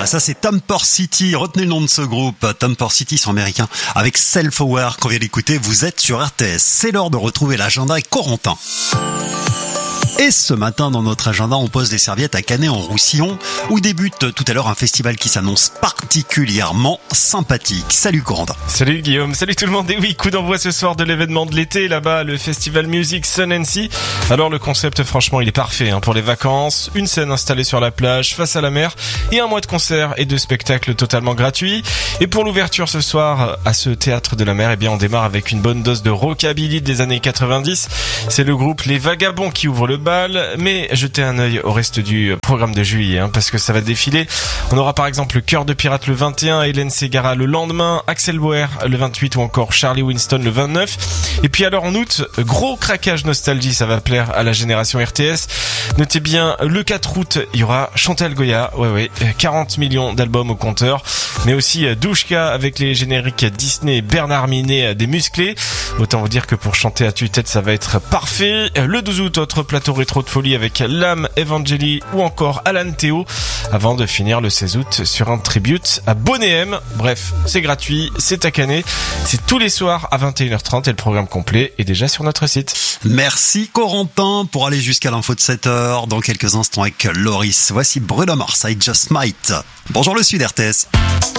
Ah, ça c'est Temper City, retenez le nom de ce groupe. Temper City sont américains avec Self-Aware qu'on vient d'écouter. Vous êtes sur RTS, c'est l'heure de retrouver l'agenda avec Corentin. Et ce matin, dans notre agenda, on pose des serviettes à Canet-en-Roussillon, où débute tout à l'heure un festival qui s'annonce particulièrement sympathique. Salut Corentin. Salut Guillaume, salut tout le monde. Et oui, coup d'envoi ce soir de l'événement de l'été, là-bas, le festival Music Sun and Sea. Alors le concept, franchement, il est parfait pour les vacances. Une scène installée sur la plage, face à la mer, et un mois de concerts et de spectacles totalement gratuits. Et pour l'ouverture ce soir, à ce théâtre de la mer, on démarre avec une bonne dose de rockabilly des années 90. C'est le groupe Les Vagabonds qui ouvre le bal. Mais jetez un œil au reste du programme de juillet, parce que ça va défiler. On aura par exemple le Cœur de Pirate le 21, Hélène Ségara le lendemain, Axel Bauer le 28 ou encore Charlie Winston le 29. Et puis alors en août, gros craquage nostalgie, ça va plaire à la génération RTS. Notez bien, le 4 août, il y aura Chantal Goya, 40 millions d'albums au compteur, mais aussi Douchka avec les génériques Disney et Bernard Minet des musclés. Autant vous dire que pour chanter à tue-tête, ça va être parfait. Le 12 août, autre plateau rétro de folie avec Lam, Evangeli ou encore Alan Théo, avant de finir le 16 août sur un tribute à Boney M. Bref, c'est gratuit, c'est à Canet, c'est tous les soirs à 21h30 et le programme complet est déjà sur notre site. Merci Corentin. Pour aller jusqu'à l'info de 7h, dans quelques instants avec Loris, voici Bruno Mars, I Just Might. Bonjour le Sud RTS.